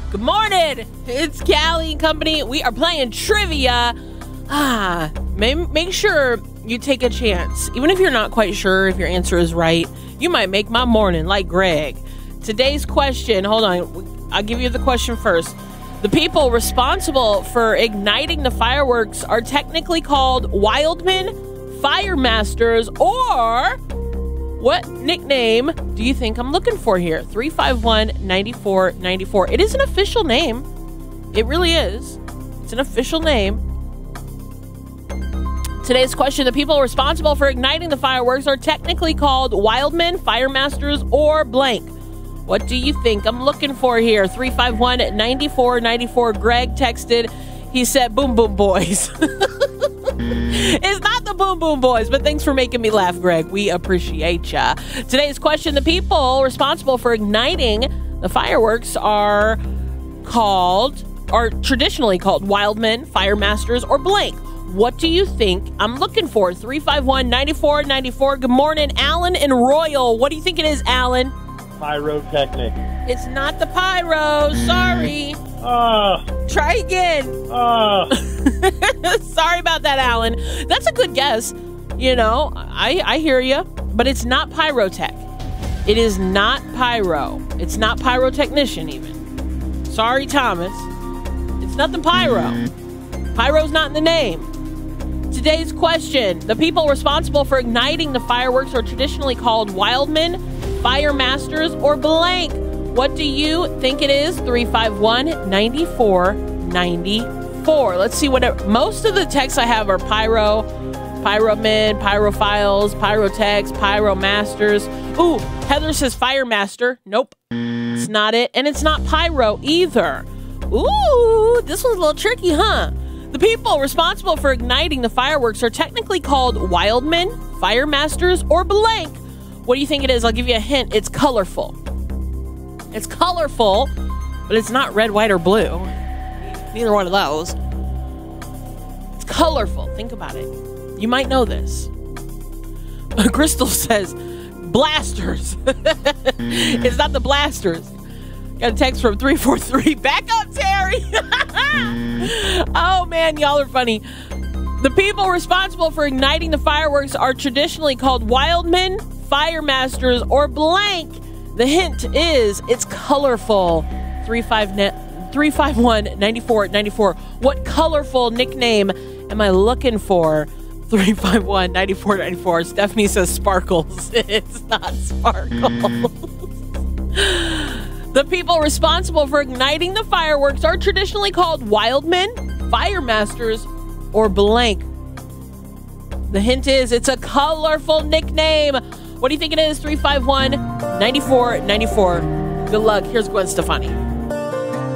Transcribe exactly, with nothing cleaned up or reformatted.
Good morning. It's Callie and company. We are playing trivia. Ah, make, make sure you take a chance. Even if you're not quite sure if your answer is right, you might make my morning like Greg. Today's question, hold on. I'll give you the question first. The people responsible for igniting the fireworks are technically called wildmen, fire masters, or what nickname do you think I'm looking for here? three five one, nine four nine four. It is an official name. It really is. It's an official name. Today's question, the people responsible for igniting the fireworks are technically called wildmen, fire masters, or blank. What do you think I'm looking for here? three five one, nine four nine four. Greg texted. He said, Boom Boom Boys. It's not the Boom Boom Boys, but thanks for making me laugh, Greg. We appreciate ya. Today's question, the people responsible for igniting the fireworks are called, are traditionally called wildmen, fire masters, or blank. What do you think I'm looking for? three five one, nine four nine four. Good morning, Alan and Royal. What do you think it is, Alan? Pyrotechnic. It's not the pyro. Sorry. Uh, Try again. uh. Sorry about that, Alan. That's a good guess. You know, I, I hear you. But it's not pyrotech. It is not pyro. It's not pyrotechnician even. Sorry, Thomas. It's nothing pyro. Pyro's not in the name. Today's question. The people responsible for igniting the fireworks are traditionally called wildmen, fire masters, or blank. What do you think it is? three five one, nine four nine four. Let's see what it, most of the texts I have are pyro, pyromen, pyrophiles, pyrotechs, pyromasters. Ooh, Heather says fire master. Nope, it's not it. And it's not pyro either. Ooh, this one's a little tricky, huh? The people responsible for igniting the fireworks are technically called wildmen, fire masters, or blank. What do you think it is? I'll give you a hint. It's colorful. It's colorful, but it's not red, white, or blue. Neither one of those. It's colorful. Think about it. You might know this. Crystal says, blasters. It's not the blasters. Got a text from three four three. Back up, Terry. Oh, man, y'all are funny. The people responsible for igniting the fireworks are traditionally called wildmen, fire masters, or blank. The hint is it's colorful. three five one, nine four nine four. What colorful nickname am I looking for? three five one, nine four nine four. Stephanie says sparkles. It's not sparkles. The people responsible for igniting the fireworks are traditionally called wildmen, fire masters, or blank. The hint is it's a colorful nickname. What do you think it is? three five one, nine four nine four. Good luck. Here's Gwen Stefani.